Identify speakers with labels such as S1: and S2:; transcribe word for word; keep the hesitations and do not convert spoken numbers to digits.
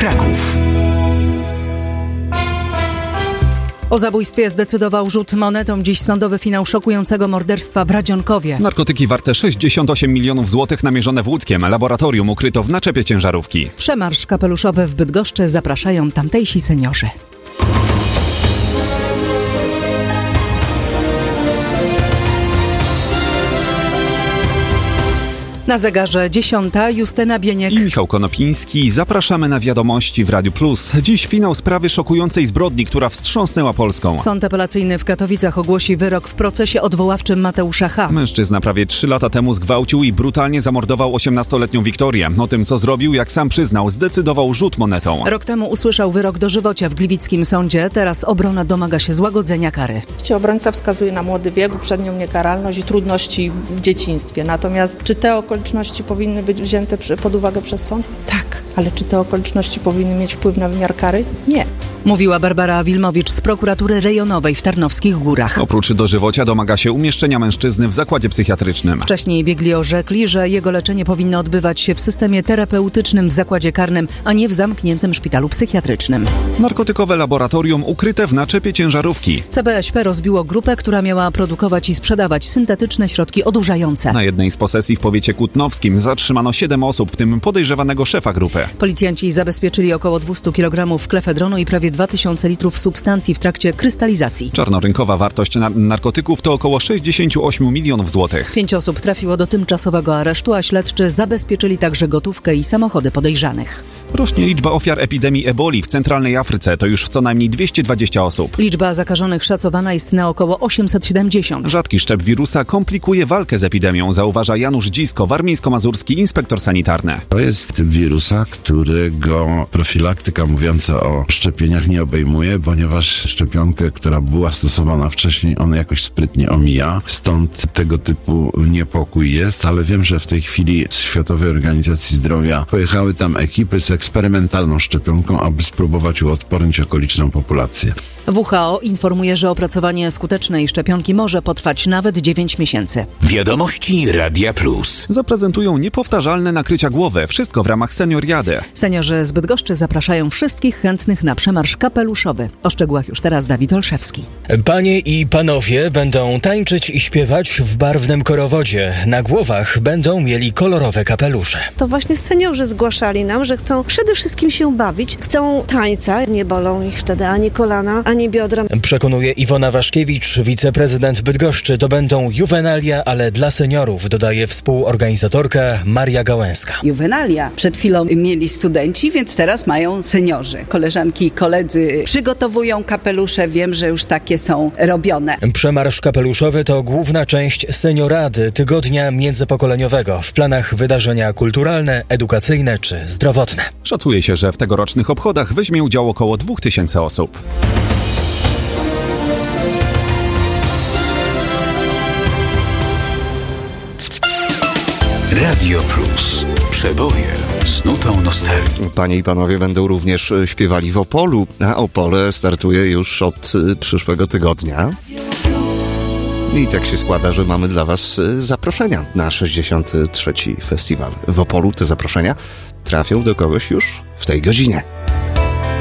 S1: Kraków.
S2: O zabójstwie zdecydował rzut monetą. Dziś sądowy finał szokującego morderstwa w Radzionkowie.
S3: Narkotyki warte sześćdziesiąt osiem milionów złotych namierzone w łódzkiem laboratorium ukryto w naczepie ciężarówki.
S2: Przemarsz kapeluszowy w Bydgoszczy zapraszają tamtejsi seniorzy. Na zegarze dziesiąta, Justyna Bieniek
S3: i Michał Konopiński. Zapraszamy na Wiadomości w Radiu Plus. Dziś finał sprawy szokującej zbrodni, która wstrząsnęła Polską.
S2: Sąd apelacyjny w Katowicach ogłosi wyrok w procesie odwoławczym Mateusza H.
S3: Mężczyzna prawie trzy lata temu zgwałcił i brutalnie zamordował osiemnastoletnią Wiktorię. O tym, co zrobił, jak sam przyznał, zdecydował rzut monetą.
S2: Rok temu usłyszał wyrok dożywocia w gliwickim sądzie. Teraz obrona domaga się złagodzenia kary.
S4: Obrońca wskazuje na młody wiek, uprzednią niekaralność i trudności w dzieciństwie. Natomiast czy te okoliczności powinny być wzięte pod uwagę przez sąd? Tak. Ale czy te okoliczności powinny mieć wpływ na wymiar kary? Nie.
S2: Mówiła Barbara Wilmowicz z prokuratury rejonowej w Tarnowskich Górach.
S3: Oprócz dożywocia domaga się umieszczenia mężczyzny w zakładzie psychiatrycznym.
S2: Wcześniej biegli orzekli, że jego leczenie powinno odbywać się w systemie terapeutycznym w zakładzie karnym, a nie w zamkniętym szpitalu psychiatrycznym.
S3: Narkotykowe laboratorium ukryte w naczepie ciężarówki.
S2: C B S P rozbiło grupę, która miała produkować i sprzedawać syntetyczne środki odurzające.
S3: Na jednej z posesji w powiecie kutnowskim zatrzymano siedem osób, w tym podejrzewanego szefa grupy.
S2: Policjanci zabezpieczyli około dwieście kilogramów klefedronu i prawie dwa tysiące litrów substancji w trakcie krystalizacji.
S3: Czarnorynkowa wartość na- narkotyków to około sześćdziesiąt osiem milionów złotych.
S2: Pięć osób trafiło do tymczasowego aresztu, a śledczy zabezpieczyli także gotówkę i samochody podejrzanych.
S3: Rośnie liczba ofiar epidemii eboli w centralnej Afryce. To już co najmniej dwieście dwadzieścia osób.
S2: Liczba zakażonych szacowana jest na około osiemset siedemdziesiąt.
S3: Rzadki szczep wirusa komplikuje walkę z epidemią, zauważa Janusz Dzisko, warmińsko-mazurski inspektor sanitarny.
S5: To jest typ wirusa, którego profilaktyka mówiąca o szczepieniach nie obejmuje, ponieważ szczepionkę, która była stosowana wcześniej, ona jakoś sprytnie omija. Stąd tego typu niepokój jest, ale wiem, że w tej chwili z Światowej Organizacji Zdrowia pojechały tam ekipy z eksperymentalną szczepionką, aby spróbować uodpornić okoliczną populację.
S2: W H O informuje, że opracowanie skutecznej szczepionki może potrwać nawet dziewięć miesięcy.
S1: Wiadomości Radia Plus.
S3: Zaprezentują niepowtarzalne nakrycia głowy. Wszystko w ramach Senioriady.
S2: Seniorzy z Bydgoszczy zapraszają wszystkich chętnych na przemarsz kapeluszowy. O szczegółach już teraz Dawid Olszewski.
S6: Panie i panowie będą tańczyć i śpiewać w barwnym korowodzie. Na głowach będą mieli kolorowe kapelusze.
S7: To właśnie seniorzy zgłaszali nam, że chcą przede wszystkim się bawić, chcą tańca, nie bolą ich wtedy ani kolana, ani biodra.
S6: Przekonuje Iwona Waszkiewicz, wiceprezydent Bydgoszczy. To będą juwenalia, ale dla seniorów, dodaje współorganizatorka Maria Gałęska.
S8: Juwenalia. Przed chwilą mieli studenci, więc teraz mają seniorzy. Koleżanki i koledzy przygotowują kapelusze. Wiem, że już takie są robione.
S6: Przemarsz kapeluszowy to główna część Seniorady, tygodnia międzypokoleniowego. W planach wydarzenia kulturalne, edukacyjne czy zdrowotne.
S3: Szacuje się, że w tegorocznych obchodach weźmie udział około dwóch tysięcy osób.
S1: Radio Plus. Przeboje z nutą nostalgii.
S9: Panie i panowie będą również śpiewali w Opolu, a Opole startuje już od przyszłego tygodnia. I tak się składa, że mamy dla was zaproszenia na sześćdziesiąty trzeci festiwal w Opolu. Te zaproszenia trafią do kogoś już w tej godzinie.